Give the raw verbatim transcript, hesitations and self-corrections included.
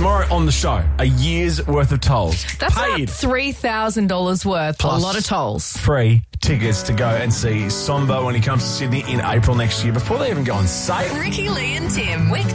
tomorrow on the show, a year's worth of tolls. That's paid. about three thousand dollars worth. Plus a lot of tolls. Free tickets to go and see Sombo when he comes to Sydney in April next year before they even go on sale. Ricky, Lee and Tim, weekdays